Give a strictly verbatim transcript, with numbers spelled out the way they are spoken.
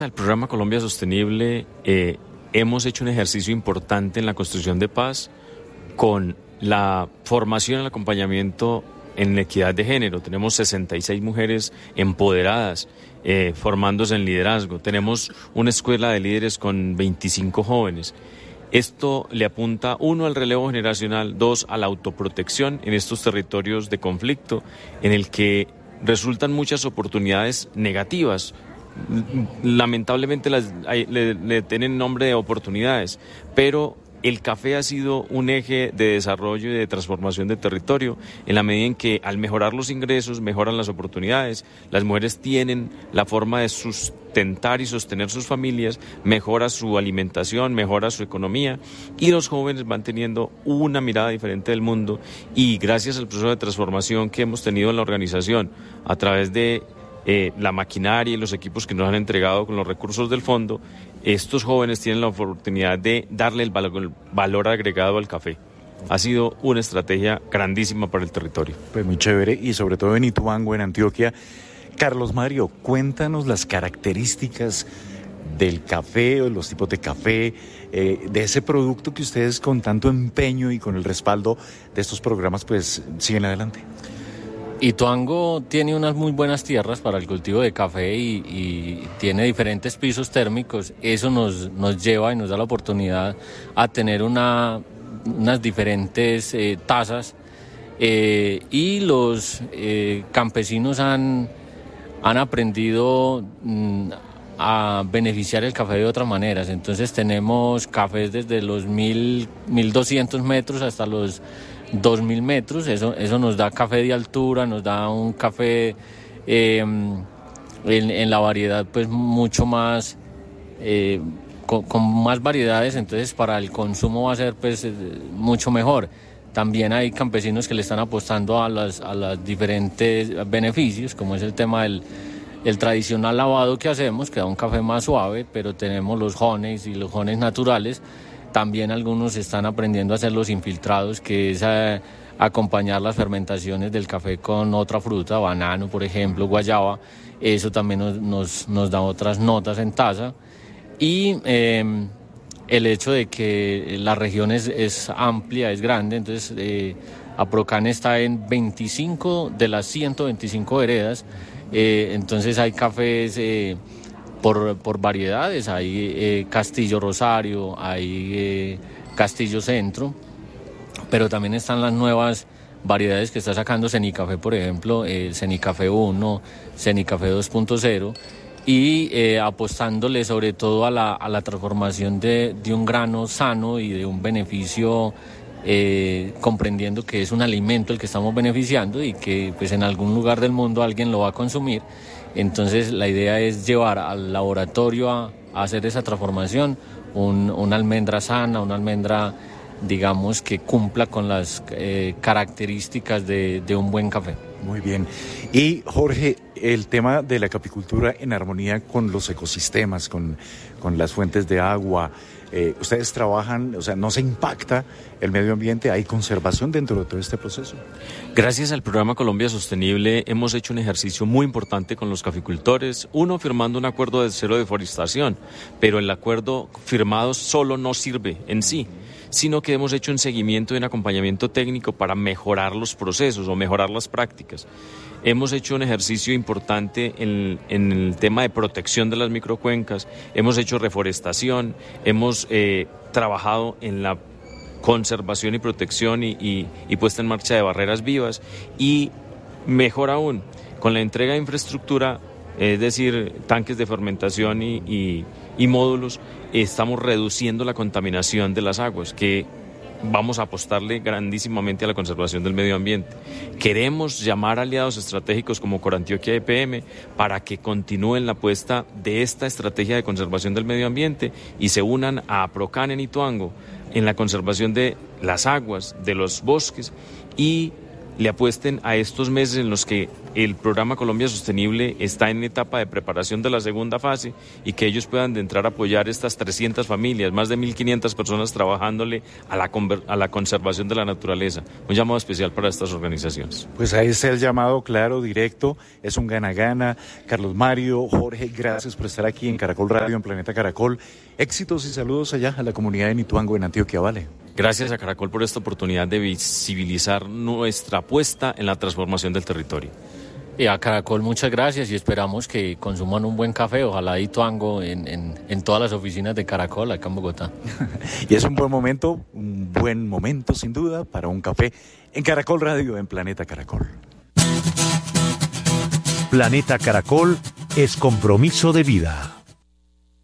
Al programa Colombia Sostenible eh, hemos hecho un ejercicio importante en la construcción de paz con la formación y el acompañamiento en equidad de género. Tenemos sesenta y seis mujeres empoderadas eh, formándose en liderazgo. Tenemos una escuela de líderes con veinticinco jóvenes. Esto le apunta, uno, al relevo generacional, dos, a la autoprotección en estos territorios de conflicto en el que resultan muchas oportunidades negativas. Lamentablemente las, hay, le, le tienen nombre de oportunidades, pero el café ha sido un eje de desarrollo y de transformación de territorio en la medida en que al mejorar los ingresos mejoran las oportunidades, las mujeres tienen la forma de sustentar y sostener sus familias, mejora su alimentación, mejora su economía y los jóvenes van teniendo una mirada diferente del mundo y gracias al proceso de transformación que hemos tenido en la organización a través de Eh, la maquinaria y los equipos que nos han entregado con los recursos del fondo, estos jóvenes tienen la oportunidad de darle el valor, el valor agregado al café. Ha sido una estrategia grandísima para el territorio. Pues muy chévere, y sobre todo en Ituango, en Antioquia. Carlos Mario, cuéntanos las características del café o los tipos de café, eh, de ese producto que ustedes con tanto empeño y con el respaldo de estos programas pues siguen adelante. Ituango tiene unas muy buenas tierras para el cultivo de café y, y tiene diferentes pisos térmicos. Eso nos, nos lleva y nos da la oportunidad a tener una, unas diferentes eh, tasas eh, y los eh, campesinos han, han aprendido mm, a beneficiar el café de otras maneras. Entonces tenemos cafés desde los mil, mil doscientos metros hasta los dos mil metros, eso, eso nos da café de altura, nos da un café eh, en, en la variedad pues mucho más, eh, con, con más variedades, entonces para el consumo va a ser pues mucho mejor. También hay campesinos que le están apostando a las, a los diferentes beneficios, como es el tema del el tradicional lavado que hacemos, que da un café más suave, pero tenemos los honeys y los honeys naturales. También algunos están aprendiendo a hacer los infiltrados, que es eh, acompañar las fermentaciones del café con otra fruta, banano, por ejemplo, guayaba. Eso también nos, nos, nos da otras notas en taza. Y eh, el hecho de que la región es, es amplia, es grande, entonces eh, Aprocan está en veinticinco de las ciento veinticinco veredas, eh, entonces hay cafés Eh, Por, por variedades, hay eh, Castillo Rosario, hay eh, Castillo Centro, pero también están las nuevas variedades que está sacando Cenicafé, por ejemplo, eh, Cenicafé uno, Cenicafé dos punto cero, y eh, apostándole sobre todo a la, a la transformación de, de un grano sano y de un beneficio, eh, comprendiendo que es un alimento el que estamos beneficiando y que pues en algún lugar del mundo alguien lo va a consumir. Entonces la idea es llevar al laboratorio a, a hacer esa transformación, un, una almendra sana, una almendra, digamos, que cumpla con las eh, características de, de un buen café. Muy bien. Y Jorge, el tema de la caficultura en armonía con los ecosistemas, con, con las fuentes de agua, eh, ustedes trabajan, o sea, no se impacta el medio ambiente, hay conservación dentro de todo este proceso. Gracias al programa Colombia Sostenible hemos hecho un ejercicio muy importante con los caficultores, uno firmando un acuerdo de cero deforestación, pero el acuerdo firmado solo no sirve en sí, sino que hemos hecho un seguimiento y un acompañamiento técnico para mejorar los procesos o mejorar las prácticas. Hemos hecho un ejercicio importante en, en el tema de protección de las microcuencas, hemos hecho reforestación, hemos eh, trabajado en la conservación y protección y, y, y puesta en marcha de barreras vivas y, mejor aún, con la entrega de infraestructura, es decir, tanques de fermentación y, y, y módulos, estamos reduciendo la contaminación de las aguas, que vamos a apostarle grandísimamente a la conservación del medio ambiente. Queremos llamar a aliados estratégicos como Corantioquia E P M para que continúen la apuesta de esta estrategia de conservación del medio ambiente y se unan a Aprocan en Ituango en la conservación de las aguas, de los bosques y le apuesten a estos meses en los que el programa Colombia Sostenible está en etapa de preparación de la segunda fase y que ellos puedan entrar a apoyar estas trescientas familias, más de mil quinientas personas trabajándole a la, a la conservación de la naturaleza. Un llamado especial para estas organizaciones. Pues ahí está el llamado claro, directo, es un gana-gana. Carlos Mario, Jorge, gracias por estar aquí en Caracol Radio, en Planeta Caracol. Éxitos y saludos allá a la comunidad de Nituango en Antioquia, ¿vale? Gracias a Caracol por esta oportunidad de visibilizar nuestra apuesta en la transformación del territorio. Y a Caracol muchas gracias y esperamos que consuman un buen café, ojalá Nituango en, en, en todas las oficinas de Caracol acá en Bogotá. Y es un buen momento, un buen momento sin duda para un café en Caracol Radio, en Planeta Caracol. Planeta Caracol es compromiso de vida.